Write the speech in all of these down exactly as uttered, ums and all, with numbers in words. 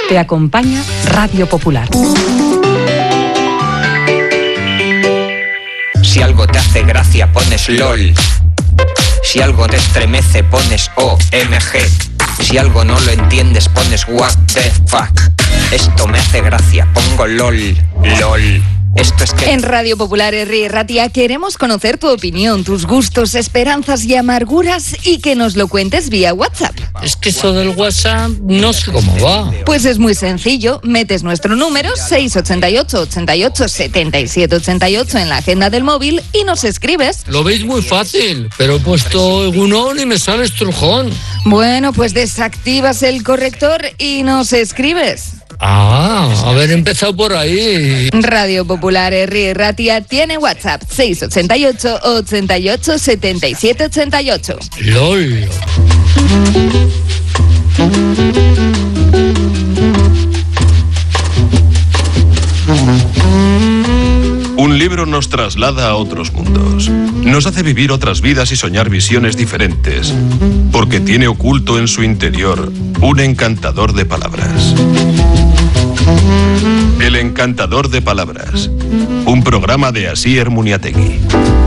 Te acompaña Radio Popular. Si algo te hace gracia, pones LOL. Si algo te estremece, pones O M G. Si algo no lo entiendes, pones what the fuck. Esto me hace gracia, pongo LOL, LOL. Esto es que... En Radio Popular Herri y Ratia queremos conocer tu opinión, tus gustos, esperanzas y amarguras y que nos lo cuentes vía WhatsApp. Es que eso del WhatsApp no sé cómo va. Pues es muy sencillo, metes nuestro número seis ocho ocho, ochenta y ocho, setenta y siete ochenta y ocho en la agenda del móvil y nos escribes. Lo veis muy fácil, pero he puesto Egunon y me sale estrujón. Bueno, pues desactivas el corrector y nos escribes. Ah, haber empezado por ahí. Radio Popular Herri y Ratia tiene WhatsApp seis ocho ocho, ochenta y ocho, setenta y siete ochenta y ocho. LOL. Un libro nos traslada a otros mundos. Nos hace vivir otras vidas y soñar visiones diferentes, porque tiene oculto en su interior un encantador de palabras. El encantador de palabras. Un programa de Asier Muniategui.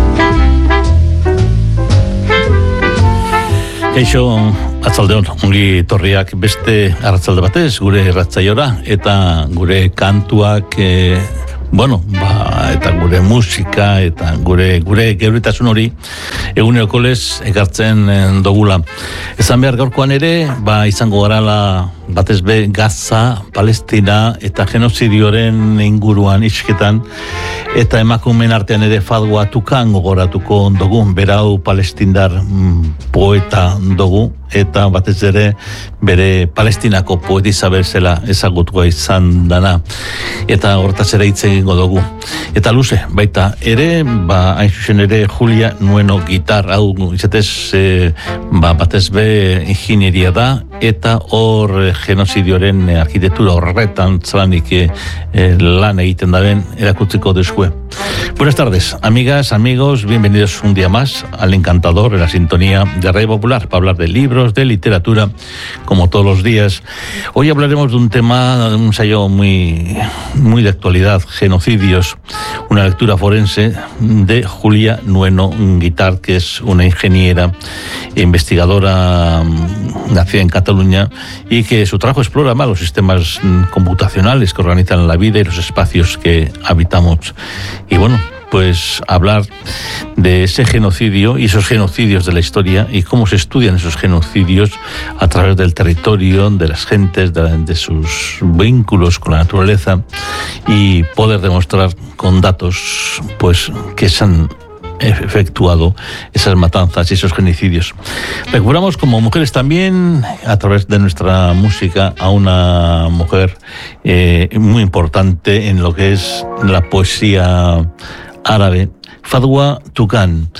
Kaixo, atzaldeon, ongi torriak beste arratzalde batez, gure irratzaiora, eta gure kantuak, e, bueno, ba, eta gure musika, eta gure gure geuritasun hori, eguneroko lez ekartzen dogula. Ezan behar gaurkoan ere, ba, izango garala batez be Gaza, Palestina eta genozidioaren inguruan isketan, eta emakumeen artean ere Fadwa Tukan gogoratuko dugu, berau palestindar mm, poeta dugu, eta batez ere bere Palestinako poetisa bezala ezagutua izan dana, eta hortaz ere hitz egingo dugu. Eta luze, baita ere, ba, hain zuzen ere Julia Nueno gitar, hau izatez, e, ba, batez be inginieria da, eta hor genozidioaren arkitektura horretan zelanik e, e, lan egiten daren erakutziko deskue. Buenas tardes, amigas, amigos, bienvenidos un día más al Encantador, en la sintonía de Radio Popular, para hablar de libros, de literatura, como todos los días. Hoy hablaremos de un tema, un ensayo muy, muy de actualidad, genocidios, una lectura forense de Julia Nueno Guitart, que es una ingeniera e investigadora nacida en Cataluña y que su trabajo explora más los sistemas computacionales que organizan la vida y los espacios que habitamos. Y bueno, pues hablar de ese genocidio y esos genocidios de la historia y cómo se estudian esos genocidios a través del territorio, de las gentes, de, de sus vínculos con la naturaleza y poder demostrar con datos pues que se han efectuado esas matanzas y esos genocidios. Recuperamos como mujeres también a través de nuestra música a una mujer eh, muy importante en lo que es la poesía árabe, Fadwa Tukan.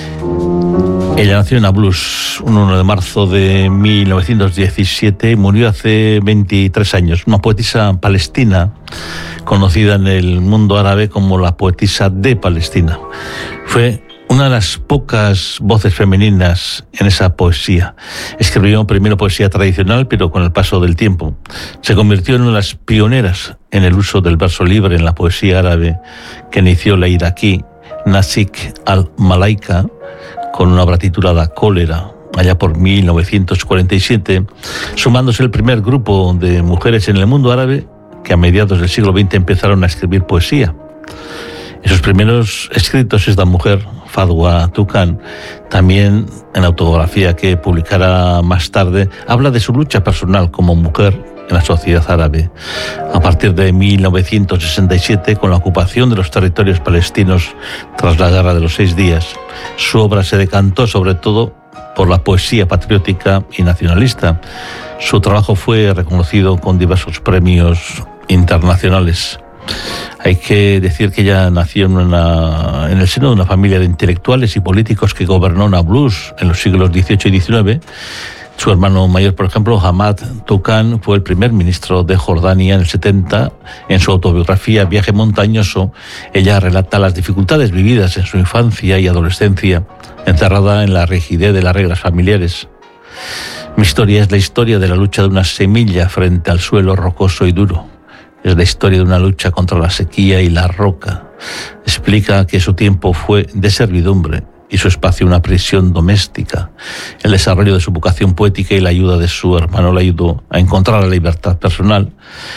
Ella nació en Nablus un uno de marzo de mil novecientos diecisiete y murió hace veintitrés años. Una poetisa palestina conocida en el mundo árabe como la poetisa de Palestina. Fue una de las pocas voces femeninas en esa poesía. Escribió primero poesía tradicional, pero con el paso del tiempo se convirtió en una de las pioneras en el uso del verso libre en la poesía árabe, que inició la iraquí Nasik al-Malaika con una obra titulada Cólera, allá por mil novecientos cuarenta y siete, sumándose el primer grupo de mujeres en el mundo árabe que a mediados del siglo veinte empezaron a escribir poesía. En sus primeros escritos, esta mujer, Fadwa Tukan, también en la autobiografía que publicará más tarde, habla de su lucha personal como mujer en la sociedad árabe. A partir de mil novecientos sesenta y siete, con la ocupación de los territorios palestinos tras la Guerra de los Seis Días, su obra se decantó sobre todo por la poesía patriótica y nacionalista. Su trabajo fue reconocido con diversos premios internacionales. Hay que decir que ella nació en, una, en el seno de una familia de intelectuales y políticos que gobernó Nablus en los siglos dieciocho y diecinueve. Su hermano mayor, por ejemplo, Hamad Tukan, fue el primer ministro de Jordania en el setenta. En su autobiografía Viaje montañoso, ella relata las dificultades vividas en su infancia y adolescencia, encerrada en la rigidez de las reglas familiares. Mi historia es la historia de la lucha de una semilla frente al suelo rocoso y duro. Es la historia de una lucha contra la sequía y la roca. Explica que su tiempo fue de servidumbre y su espacio una prisión doméstica. El desarrollo de su vocación poética y la ayuda de su hermano le ayudó a encontrar la libertad personal.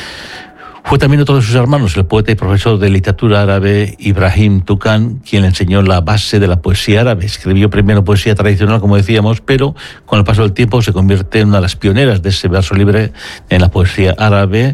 Fue también otro de sus hermanos, el poeta y profesor de literatura árabe Ibrahim Tukan, quien le enseñó la base de la poesía árabe. Escribió primero poesía tradicional, como decíamos, pero con el paso del tiempo se convierte en una de las pioneras de ese verso libre en la poesía árabe.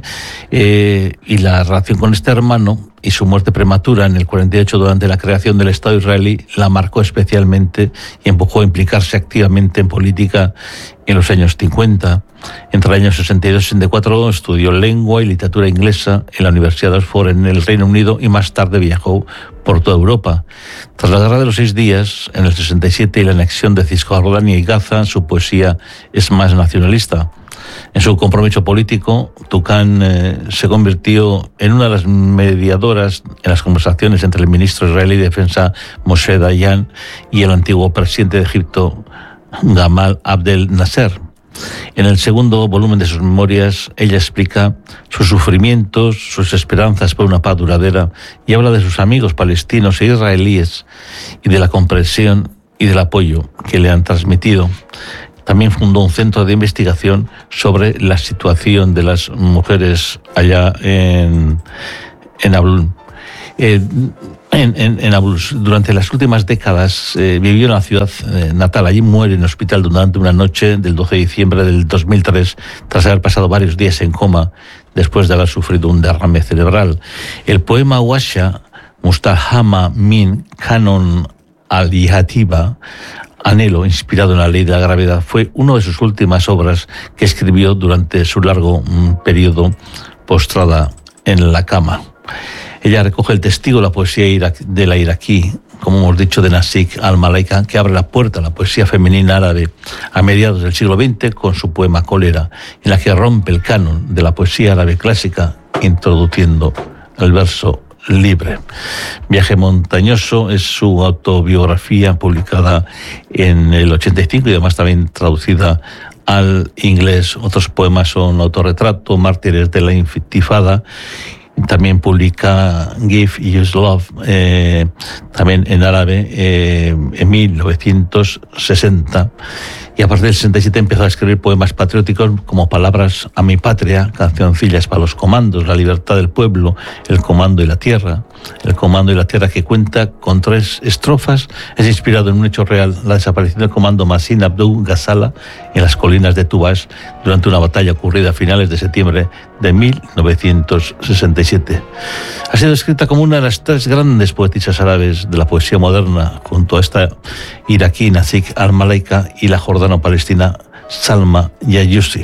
Eh, y la relación con este hermano y su muerte prematura en el cuarenta y ocho durante la creación del Estado israelí la marcó especialmente y empujó a implicarse activamente en política en los años cincuenta. Entre los años sesenta y dos y sesenta y cuatro estudió lengua y literatura inglesa en la Universidad de Oxford en el Reino Unido y más tarde viajó por toda Europa. Tras la Guerra de los Seis Días, en el sesenta y siete, y la anexión de Cisjordania y Gaza, su poesía es más nacionalista. En su compromiso político, Tukan eh, se convirtió en una de las mediadoras en las conversaciones entre el ministro israelí de Defensa Moshe Dayan y el antiguo presidente de Egipto, Gamal Abdel Nasser. En el segundo volumen de sus memorias, ella explica sus sufrimientos, sus esperanzas por una paz duradera y habla de sus amigos palestinos e israelíes y de la comprensión y del apoyo que le han transmitido. También fundó un centro de investigación sobre la situación de las mujeres allá en, en Nablus. Eh, en, en, en Nablus, durante las últimas décadas, eh, vivió en la ciudad eh, natal. Allí muere en el hospital durante una noche del doce de diciembre del dos mil tres, tras haber pasado varios días en coma, después de haber sufrido un derrame cerebral. El poema Washa, Mustahama min Kanon al-Yihatiba, Anhelo, inspirado en la ley de la gravedad, fue una de sus últimas obras que escribió durante su largo mm, periodo postrada en la cama. Ella recoge el testigo de la poesía de la iraquí, como hemos dicho, de Nasik al-Malaika, que abre la puerta a la poesía femenina árabe a mediados del siglo veinte con su poema Cólera, en la que rompe el canon de la poesía árabe clásica, introduciendo el verso libre. Viaje montañoso es su autobiografía publicada en el ochenta y cinco y además también traducida al inglés. Otros poemas son Autorretrato, Mártires de la Intifada. También publica Give Use Love, eh, también en árabe, eh, en mil novecientos sesenta. Y a partir del sesenta y siete empezó a escribir poemas patrióticos como Palabras a mi patria, Cancioncillas para los comandos, La libertad del pueblo, El comando y la tierra. El comando y la tierra, que cuenta con tres estrofas, es inspirado en un hecho real: la desaparición del comando Masin Abdou Ghazala en las colinas de Tubas durante una batalla ocurrida a finales de septiembre de mil novecientos sesenta y siete. Ha sido escrita como una de las tres grandes poetisas árabes de la poesía moderna, junto a esta iraquí Nasik al-Malaika y la jordano-palestina Salma Yayusi.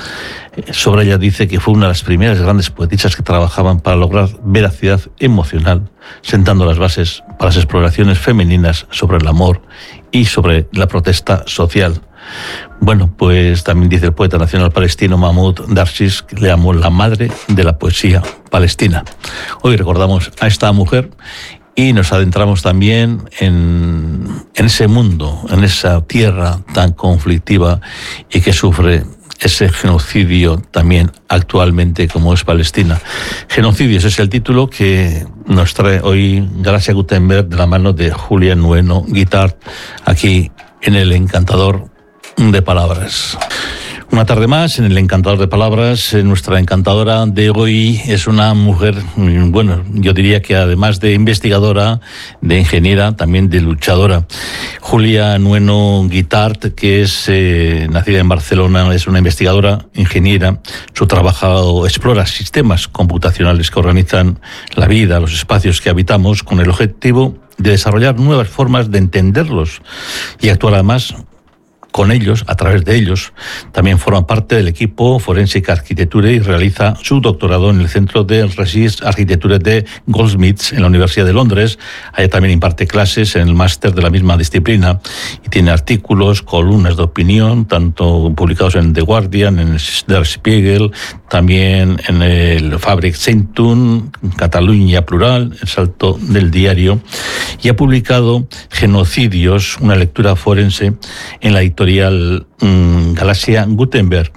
Sobre ella dice que fue una de las primeras grandes poetisas que trabajaban para lograr veracidad emocional, sentando las bases para las exploraciones femeninas sobre el amor y sobre la protesta social. Bueno, pues también dice el poeta nacional palestino Mahmoud Darwish, que le llamó la madre de la poesía palestina. Hoy recordamos a esta mujer y nos adentramos también en, en ese mundo, en esa tierra tan conflictiva y que sufre ese genocidio también actualmente, como es Palestina. Genocidios es el título que nos trae hoy Gracia Gutenberg de la mano de Julia Nueno Guitart, aquí en el Encantador de Palabras. Una tarde más en el Encantador de Palabras. Nuestra encantadora de hoy es una mujer, bueno, yo diría que además de investigadora, de ingeniera, también de luchadora. Julia Nueno Guitart, que es eh, nacida en Barcelona, es una investigadora, ingeniera. Su trabajo explora sistemas computacionales que organizan la vida, los espacios que habitamos, con el objetivo de desarrollar nuevas formas de entenderlos y actuar además con ellos, a través de ellos. También forma parte del equipo Forensic Architecture y realiza su doctorado en el Centro de Research Architecture de Goldsmiths en la Universidad de Londres. Allá también imparte clases en el máster de la misma disciplina y tiene artículos, columnas de opinión, tanto publicados en The Guardian, en Der Spiegel, también en el Fabrik Zeitung, Cataluña Plural, El Salto del Diario, y ha publicado Genocidios, una lectura forense, en la editorial mmm, Galaxia Gutenberg.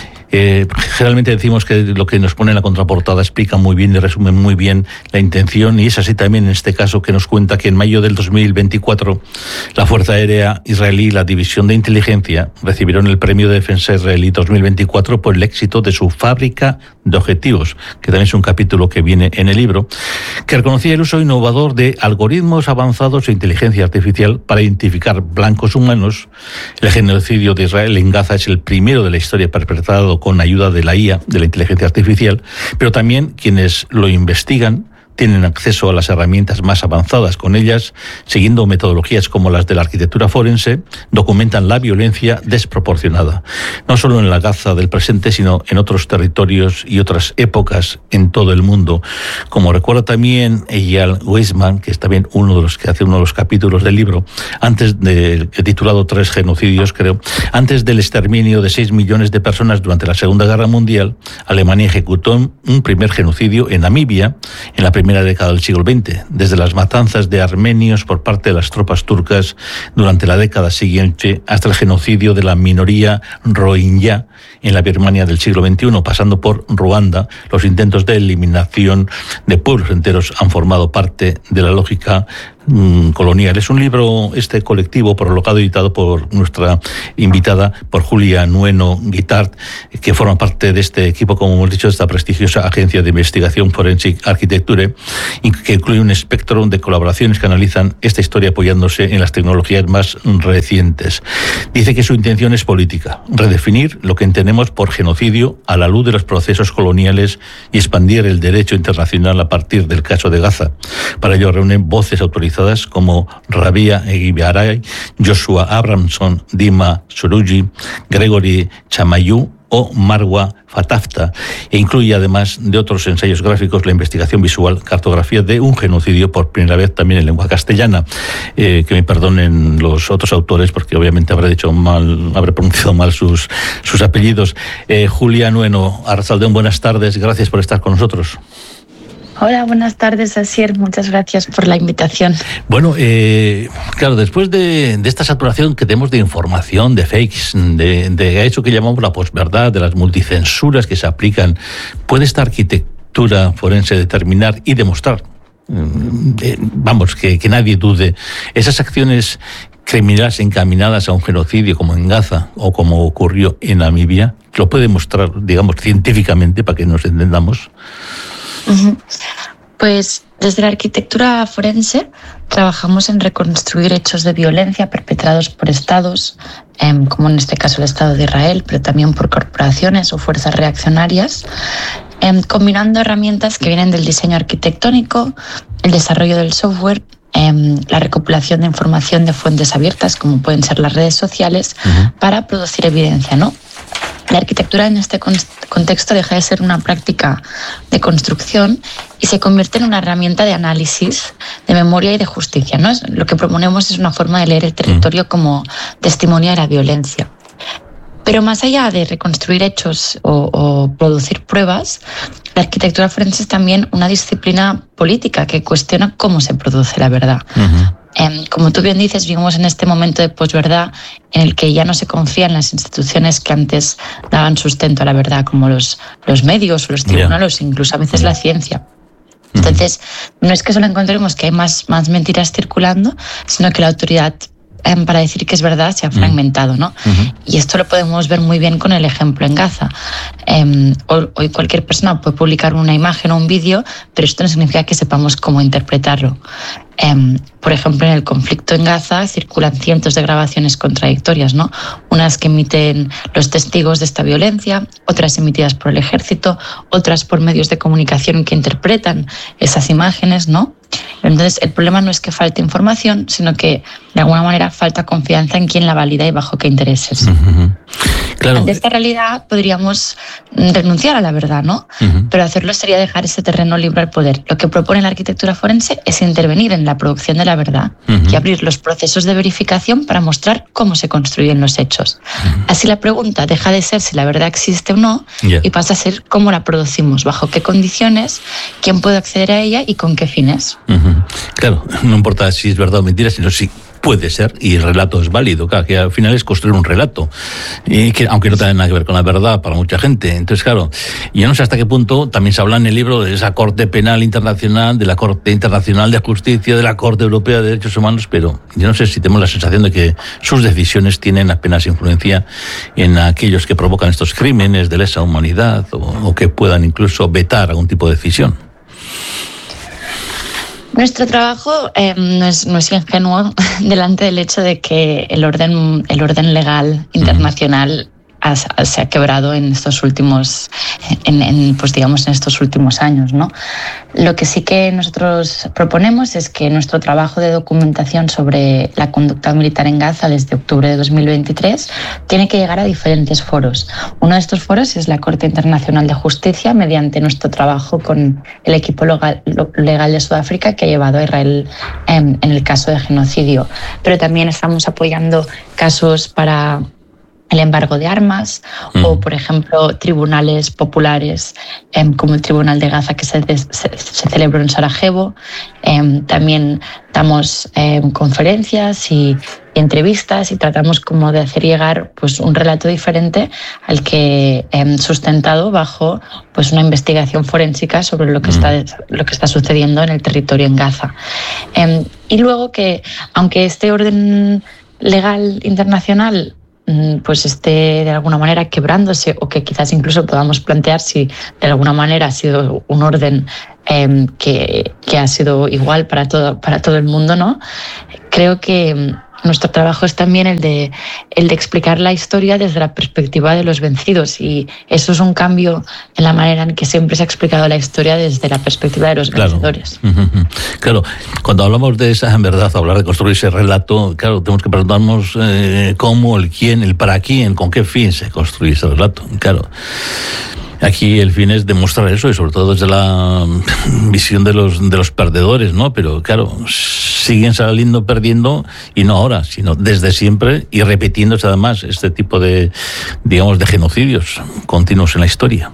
Eh, generalmente decimos que lo que nos pone en la contraportada explica muy bien y resume muy bien la intención, y es así también en este caso, que nos cuenta que en mayo del dos mil veinticuatro la Fuerza Aérea Israelí y la División de Inteligencia recibieron el Premio de Defensa Israelí dos mil veinticuatro por el éxito de su fábrica de objetivos, que también es un capítulo que viene en el libro, que reconocía el uso innovador de algoritmos avanzados e inteligencia artificial para identificar blancos humanos. El genocidio de Israel en Gaza es el primero de la historia perpetrado con ayuda de la I A, de la inteligencia artificial, pero también quienes lo investigan tienen acceso a las herramientas más avanzadas. Con ellas, siguiendo metodologías como las de la arquitectura forense, documentan la violencia desproporcionada, no solo en la Gaza del presente, sino en otros territorios y otras épocas en todo el mundo. Como recuerda también Eyal Weizman, que es también uno de los que hace uno de los capítulos del libro, antes de, titulado Tres genocidios, creo, antes del exterminio de seis millones de personas durante la Segunda Guerra Mundial, Alemania ejecutó un primer genocidio en Namibia, en la primera década del siglo veinte, desde las matanzas de armenios por parte de las tropas turcas durante la década siguiente hasta el genocidio de la minoría rohingya en la Birmania del siglo veintiuno, pasando por Ruanda. Los intentos de eliminación de pueblos enteros han formado parte de la lógica mmm, colonial. Es un libro, este colectivo, prologado y editado por nuestra invitada, por Julia Nueno Guitart, que forma parte de este equipo, como hemos dicho, de esta prestigiosa agencia de investigación Forensic Architecture, y que incluye un espectro de colaboraciones que analizan esta historia apoyándose en las tecnologías más recientes. Dice que su intención es política, redefinir lo que entendemos por genocidio a la luz de los procesos coloniales y expandir el derecho internacional a partir del caso de Gaza. Para ello reúnen voces autorizadas como Rabia Eguibaray, Joshua Abramson, Dima Surugi, Gregory Chamayu o Marwa Fatafta, e incluye, además de otros ensayos gráficos, la investigación visual, cartografía de un genocidio, por primera vez también en lengua castellana. Eh, que me perdonen los otros autores, porque obviamente habré dicho mal, habré pronunciado mal sus, sus apellidos. Eh, Julia Nueno, Arratsaldeon, buenas tardes, gracias por estar con nosotros. Hola, buenas tardes, Asier. Muchas gracias por la invitación. Bueno, eh, claro, después de, de esta saturación que tenemos de información, de fakes, de, de eso que llamamos la posverdad, de las multicensuras que se aplican, ¿puede esta arquitectura forense determinar y demostrar, eh, vamos, que, que nadie dude, esas acciones criminales encaminadas a un genocidio como en Gaza o como ocurrió en Namibia? ¿Lo puede demostrar, digamos, científicamente, para que nos entendamos? Pues desde la arquitectura forense trabajamos en reconstruir hechos de violencia perpetrados por estados, eh, como en este caso el Estado de Israel, pero también por corporaciones o fuerzas reaccionarias, eh, combinando herramientas que vienen del diseño arquitectónico, el desarrollo del software, eh, la recopilación de información de fuentes abiertas, como pueden ser las redes sociales, uh-huh. para producir evidencia, ¿no? La arquitectura en este contexto deja de ser una práctica de construcción y se convierte en una herramienta de análisis, de memoria y de justicia, ¿no? Lo que proponemos es una forma de leer el territorio como testimonio de la violencia. Pero más allá de reconstruir hechos o, o producir pruebas, la arquitectura forense es también una disciplina política que cuestiona cómo se produce la verdad. Uh-huh. Eh, como tú bien dices, vivimos en este momento de posverdad en el que ya no se confía en las instituciones que antes daban sustento a la verdad, como los, los medios o los tribunales, yeah. incluso a veces yeah. la ciencia. Entonces, no es que solo encontremos que hay más, más mentiras circulando, sino que la autoridad eh, para decir que es verdad se ha fragmentado, ¿no? Uh-huh. Y esto lo podemos ver muy bien con el ejemplo en Gaza. Eh, hoy cualquier persona puede publicar una imagen o un vídeo, pero esto no significa que sepamos cómo interpretarlo. Eh, por ejemplo, en el conflicto en Gaza circulan cientos de grabaciones contradictorias, ¿no? Unas que emiten los testigos de esta violencia, otras emitidas por el ejército, otras por medios de comunicación que interpretan esas imágenes, ¿no? Entonces, el problema no es que falte información, sino que de alguna manera falta confianza en quién la valida y bajo qué intereses. Uh-huh. Claro. Ante esta realidad podríamos renunciar a la verdad, ¿no? Uh-huh. Pero hacerlo sería dejar ese terreno libre al poder. Lo que propone la arquitectura forense es intervenir en la producción de la verdad uh-huh. y abrir los procesos de verificación para mostrar cómo se construyen los hechos. Uh-huh. Así la pregunta deja de ser si la verdad existe o no yeah. y pasa a ser cómo la producimos, bajo qué condiciones, quién puede acceder a ella y con qué fines. Uh-huh. Claro, no importa si es verdad o mentira, sino si puede ser, y el relato es válido, claro, que al final es construir un relato, y que aunque no tiene nada que ver con la verdad para mucha gente. Entonces, claro, yo no sé hasta qué punto también se habla en el libro de esa Corte Penal Internacional, de la Corte Internacional de Justicia, de la Corte Europea de Derechos Humanos, pero yo no sé si tenemos la sensación de que sus decisiones tienen apenas influencia en aquellos que provocan estos crímenes de lesa humanidad, o, o que puedan incluso vetar algún tipo de decisión. Nuestro trabajo eh, no, es, no es ingenuo delante del hecho de que el orden, el orden legal internacional ha, se ha quebrado en estos últimos, en, en, pues digamos, en estos últimos años, ¿no? Lo que sí que nosotros proponemos es que nuestro trabajo de documentación sobre la conducta militar en Gaza desde octubre de dos mil veintitrés tiene que llegar a diferentes foros. Uno de estos foros es la Corte Internacional de Justicia, mediante nuestro trabajo con el equipo legal, legal de Sudáfrica que ha llevado a Israel en, en el caso de genocidio. Pero también estamos apoyando casos para el embargo de armas mm. o, por ejemplo, tribunales populares eh, como el Tribunal de Gaza que se, se, se celebró en Sarajevo. Eh, también damos eh, conferencias y, y entrevistas y tratamos como de hacer llegar pues, un relato diferente al que eh, sustentado bajo pues, una investigación forénsica sobre lo que, mm. está, lo que está sucediendo en el territorio en Gaza. Eh, y luego que, aunque este orden legal internacional pues esté de alguna manera quebrándose o que quizás incluso podamos plantear si de alguna manera ha sido un orden eh, que, que ha sido igual para todo, para todo el mundo, ¿no? Creo que nuestro trabajo es también el de, el de explicar la historia desde la perspectiva de los vencidos, y eso es un cambio en la manera en que siempre se ha explicado la historia desde la perspectiva de los claro. vencedores. Uh-huh. Claro, cuando hablamos de esa en verdad, hablar de construir ese relato, claro, tenemos que preguntarnos eh, cómo, el quién, el para quién, con qué fin se construye ese relato. Claro. Aquí el fin es demostrar eso, y sobre todo desde la visión de los de los perdedores, ¿no? Pero claro, siguen saliendo perdiendo, y no ahora, sino desde siempre, y repitiéndose además este tipo de, digamos, de genocidios continuos en la historia.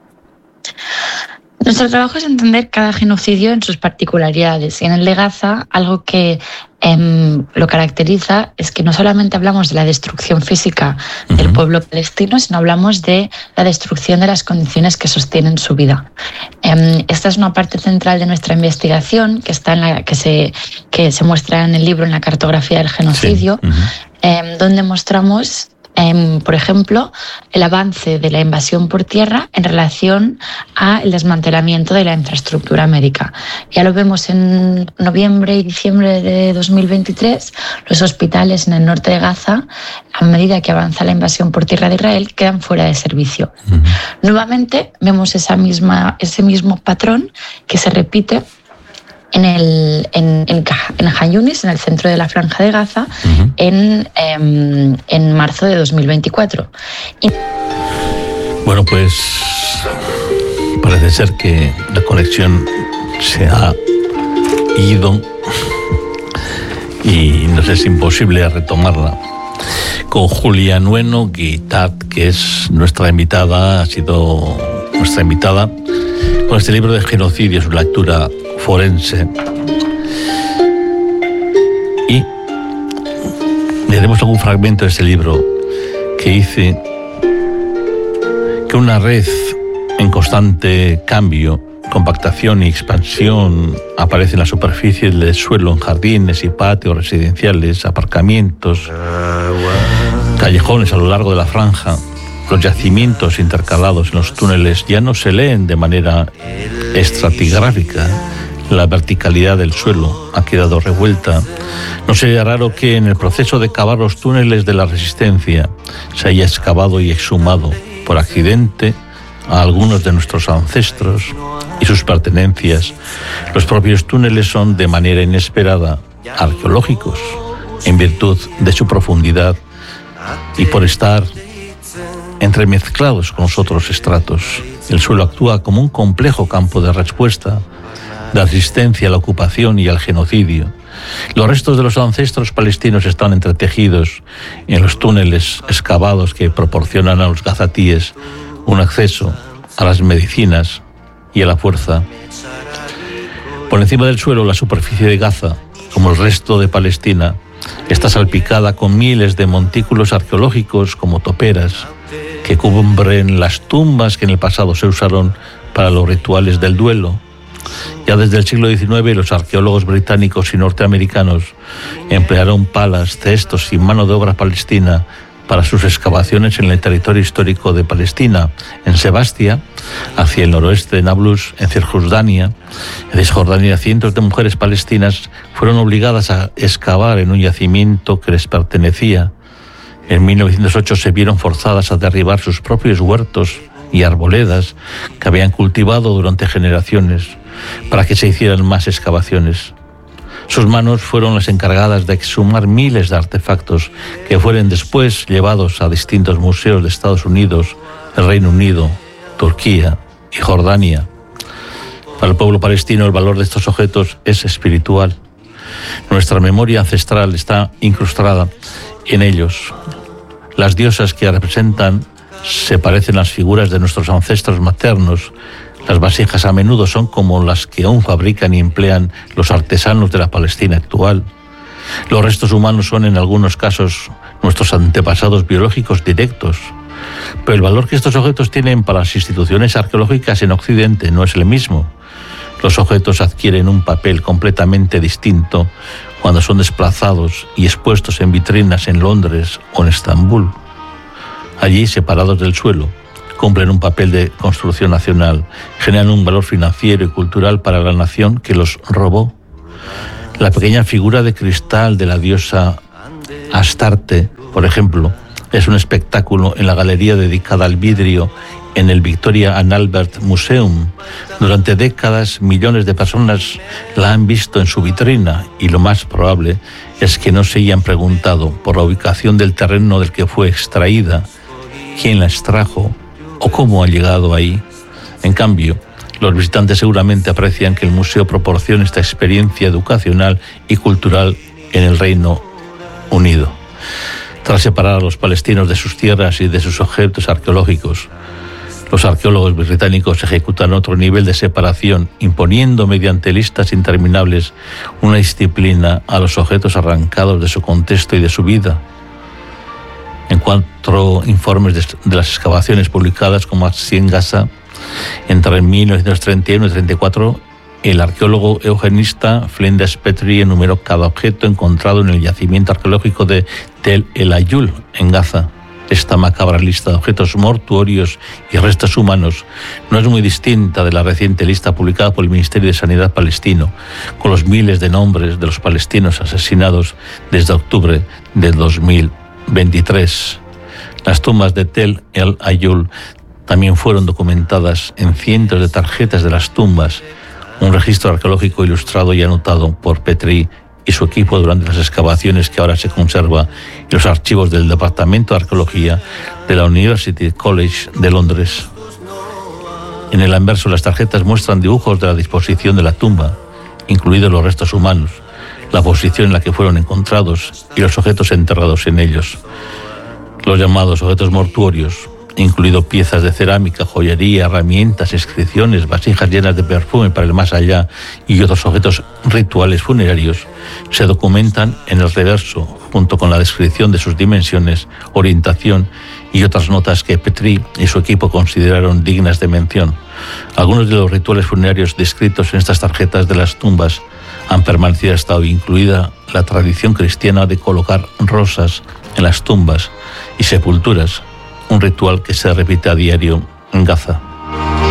Nuestro trabajo es entender cada genocidio en sus particularidades, y en el de Gaza algo que eh, lo caracteriza es que no solamente hablamos de la destrucción física uh-huh. del pueblo palestino, sino hablamos de la destrucción de las condiciones que sostienen su vida. Eh, esta es una parte central de nuestra investigación que, está en la, que, se, que se muestra en el libro, en la cartografía del genocidio, sí. uh-huh. eh, donde mostramos Eh, por ejemplo, el avance de la invasión por tierra en relación al desmantelamiento de la infraestructura médica. Ya lo vemos en noviembre y diciembre de dos mil veintitrés, los hospitales en el norte de Gaza, a medida que avanza la invasión por tierra de Israel, quedan fuera de servicio. Uh-huh. Nuevamente vemos esa misma, ese mismo patrón que se repite en el en, en, en Han Yunis, en el centro de la Franja de Gaza, uh-huh. en, eh, en marzo de dos mil veinticuatro. Y... Bueno, pues parece ser que la conexión se ha ido y nos es imposible retomarla. Con Julia Nueno Guitart, que es nuestra invitada, ha sido nuestra invitada con este libro de genocidio, su lectura forense, y leeremos algún fragmento de este libro que dice que una red en constante cambio, compactación y expansión aparece en la superficie del suelo, en jardines y patios residenciales, aparcamientos, callejones a lo largo de la franja. Los yacimientos intercalados en los túneles ya no se leen de manera estratigráfica. La verticalidad del suelo ha quedado revuelta. No sería raro que en el proceso de cavar los túneles de la resistencia se haya excavado y exhumado por accidente a algunos de nuestros ancestros y sus pertenencias, los propios túneles son de manera inesperada arqueológicos, en virtud de su profundidad y por estar entremezclados con los otros estratos. El suelo actúa como un complejo campo de respuesta, de asistencia a la ocupación y al genocidio. Los restos de los ancestros palestinos están entretejidos en los túneles excavados que proporcionan a los gazatíes un acceso a las medicinas y a la fuerza. Por encima del suelo, la superficie de Gaza, como el resto de Palestina, está salpicada con miles de montículos arqueológicos como toperas que cubren las tumbas que en el pasado se usaron para los rituales del duelo. Ya desde el siglo diecinueve, los arqueólogos británicos y norteamericanos emplearon palas, cestos y mano de obra palestina para sus excavaciones en el territorio histórico de Palestina, en Sebastia, hacia el noroeste de Nablus, en Cisjordania. En Cisjordania, cientos de mujeres palestinas fueron obligadas a excavar en un yacimiento que les pertenecía. En mil novecientos ocho se vieron forzadas a derribar sus propios huertos y arboledas que habían cultivado durante generaciones para que se hicieran más excavaciones. Sus manos fueron las encargadas de exhumar miles de artefactos que fueron después llevados a distintos museos de Estados Unidos, el Reino Unido, Turquía y Jordania. Para el pueblo palestino, el valor de estos objetos es espiritual. Nuestra memoria ancestral está incrustada en ellos. Las diosas que representan se parecen a las figuras de nuestros ancestros maternos. Las vasijas a menudo son como las que aún fabrican y emplean los artesanos de la Palestina actual. Los restos humanos son en algunos casos nuestros antepasados biológicos directos. Pero el valor que estos objetos tienen para las instituciones arqueológicas en Occidente no es el mismo. Los objetos adquieren un papel completamente distinto cuando son desplazados y expuestos en vitrinas en Londres o en Estambul. Allí, separados del suelo, cumplen un papel de construcción nacional, generan un valor financiero y cultural para la nación que los robó. La pequeña figura de cristal de la diosa Astarte, por ejemplo, es un espectáculo en la galería dedicada al vidrio en el Victoria and Albert Museum. Durante décadas, millones de personas la han visto en su vitrina y lo más probable es que no se hayan preguntado por la ubicación del terreno del que fue extraída, quién la extrajo o cómo ha llegado ahí. En cambio, los visitantes seguramente aprecian que el museo proporciona esta experiencia educacional y cultural en el Reino Unido. Tras separar a los palestinos de sus tierras y de sus objetos arqueológicos, los arqueólogos británicos ejecutan otro nivel de separación, imponiendo mediante listas interminables una disciplina a los objetos arrancados de su contexto y de su vida. En cuatro informes de, de las excavaciones publicadas como así en Gaza, entre mil novecientos treinta y uno y treinta y cuatro, el arqueólogo eugenista Flinders Petrie enumeró cada objeto encontrado en el yacimiento arqueológico de Tel El Ayul, en Gaza. Esta macabra lista de objetos mortuorios y restos humanos no es muy distinta de la reciente lista publicada por el Ministerio de Sanidad palestino, con los miles de nombres de los palestinos asesinados desde octubre del dos mil veintitrés. Las tumbas de Tel El Ayul también fueron documentadas en cientos de tarjetas de las tumbas, un registro arqueológico ilustrado y anotado por Petrie y su equipo durante las excavaciones que ahora se conserva en los archivos del Departamento de Arqueología de la University College de Londres. En el anverso, las tarjetas muestran dibujos de la disposición de la tumba, incluidos los restos humanos, la posición en la que fueron encontrados y los objetos enterrados en ellos. Los llamados objetos mortuorios, incluido piezas de cerámica, joyería, herramientas, inscripciones, vasijas llenas de perfume para el más allá y otros objetos rituales funerarios, se documentan en el reverso, junto con la descripción de sus dimensiones, orientación y otras notas que Petrie y su equipo consideraron dignas de mención. Algunos de los rituales funerarios descritos en estas tarjetas de las tumbas han permanecido hasta hoy, incluida la tradición cristiana de colocar rosas en las tumbas y sepulturas, un ritual que se repite a diario en Gaza.